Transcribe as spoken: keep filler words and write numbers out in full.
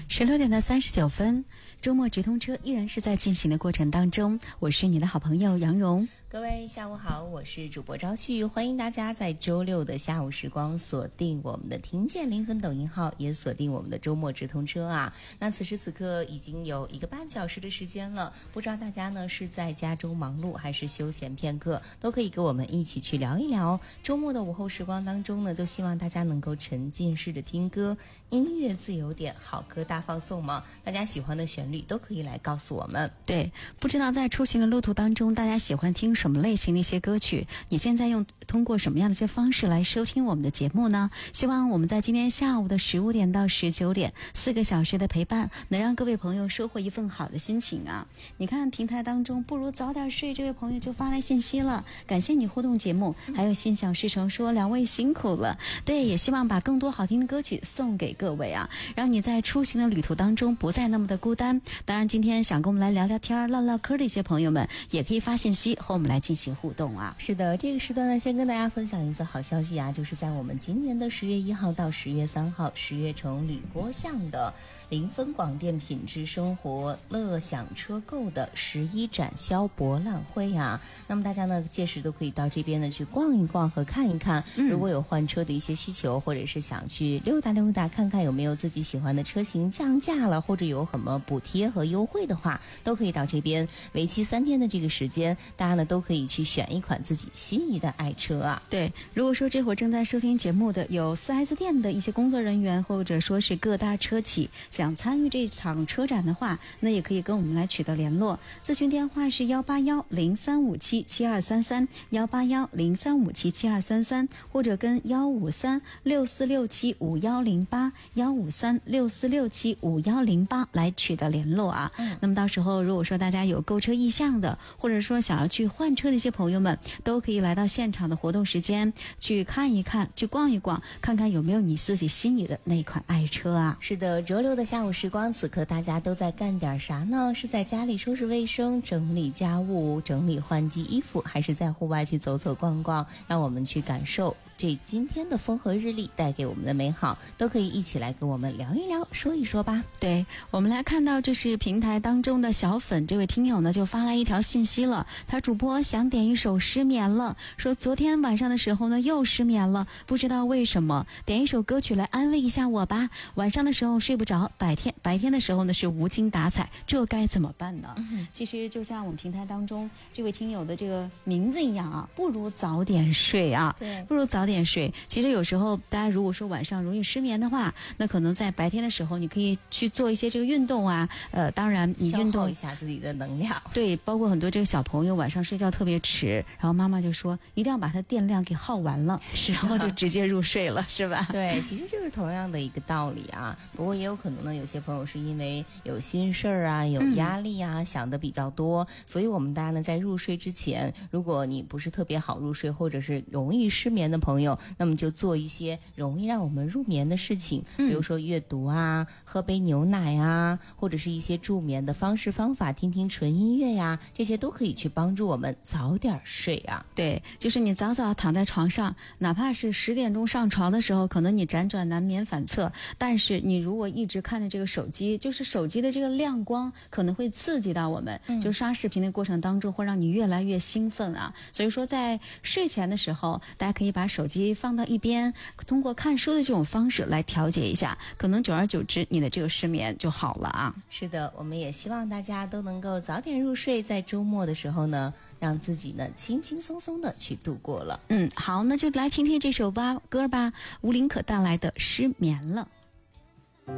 十六点的三十九分，周末直通车依然是在进行的过程当中，我是你的好朋友杨蓉。 各位下午好，我是主播朝旭，欢迎大家在周六的下午时光锁定我们的听见零分抖音号，也锁定我们的周末直通车啊。那此时此刻已经有一个半小时的时间了，不知道大家呢是在家中忙碌还是休闲片刻，都可以跟我们一起去聊一聊。周末的午后时光当中呢，都希望大家能够沉浸式的听歌，音乐自由点，好歌大放送嘛。大家喜欢的旋律都可以来告诉我们。 对，不知道在出行的路途当中，大家喜欢听什么类型的一些歌曲？你现在用通过什么样的一些方式来收听我们的节目呢？希望我们在今天下午的十五点到十九点四个小时的陪伴，能让各位朋友收获一份好的心情啊！你看平台当中不如早点睡这位朋友就发来信息了，感谢你互动节目，还有心想事成说两位辛苦了。对，也希望把更多好听的歌曲送给各位啊，让你在出行的旅途当中不再那么的孤单。当然今天想跟我们来聊聊天唠唠嗑的一些朋友们，也可以发信息和我们来进行互动啊。 是的，这个时段呢，先跟大家分享一则好消息啊，就是在我们今年的十月一号到十月三号，十月城吕郭巷的零分广电品质生活乐享车购的十一展销博览会啊。那么大家呢，届时都可以到这边呢去逛一逛和看一看。嗯、如果有换车的一些需求，或者是想去溜达溜达，看看有没有自己喜欢的车型降价了，或者有什么补贴和优惠的话，都可以到这边。为期三天的这个时间，大家呢都可以去选一款自己心仪的爱车啊。 对，如果说这会儿正在收听节目的有 四 S 店的一些工作人员，或者说是各大车企想参与这场车展的话，那也可以跟我们来取得联络。咨询电话是幺八幺零三五七七二三三，幺八幺零三五七七二三三，或者跟幺五三六四六七五幺零八幺五三六四六七五幺零八来取得联络啊。嗯、那么到时候如果说大家有购车意向的，或者说想要去换车的一些朋友们，都可以来到现场的活动时间去看一看，去逛一逛，看看有没有你自己心里的那款爱车啊。 是的，周六的下午时光，此刻大家都在干点啥呢？是在家里收拾卫生、整理家务、整理换季衣服，还是在户外去走走逛逛？让我们去感受这今天的风和日丽带给我们的美好，都可以一起来跟我们聊一聊，说一说吧。 对，我们来看到这是平台当中的小粉这位听友呢，就发来一条信息了，他主播想点一首失眠了，说昨天晚上的时候呢又失眠了，不知道为什么，点一首歌曲来安慰一下我吧，晚上的时候睡不着，白天白天的时候呢是无精打采，这该怎么办呢？嗯、其实就像我们平台当中这位听友的这个名字一样啊，不如早点睡啊，对，不如早点睡。其实有时候大家如果说晚上容易失眠的话，那可能在白天的时候你可以去做一些这个运动啊，呃，当然你运动消耗一下自己的能量。 对，包括很多这个小朋友晚上睡觉特别迟，然后妈妈就说一定要把他电量给耗完了，然后就直接入睡了，是吧？ 对，其实就是同样的一个道理啊。不过也有可能呢，有些朋友是因为有心事儿啊，有压力啊，嗯、想的比较多，所以我们大家呢在入睡之前，如果你不是特别好入睡，或者是容易失眠的朋友，那么就做一些容易让我们入眠的事情，比如说阅读啊，喝杯牛奶啊，或者是一些助眠的方式方法，听听纯音乐呀，这些都可以去帮助我们早点睡啊。 对，就是你早早躺在床上，哪怕是十点钟上床的时候，可能你辗转难眠反侧，但是你如果一直看着这个手机，就是手机的这个亮光可能会刺激到我们，嗯、就刷视频的过程当中会让你越来越兴奋啊。所以说在睡前的时候，大家可以把手机放到一边，通过看书的这种方式来调节一下，可能久而久之你的这个失眠就好了啊。 是的，我们也希望大家都能够早点入睡，在周末的时候呢，让自己呢轻轻松松的去度过了。 嗯，好，那就来听听这首吧歌吧，吴林可带来的《失眠了》。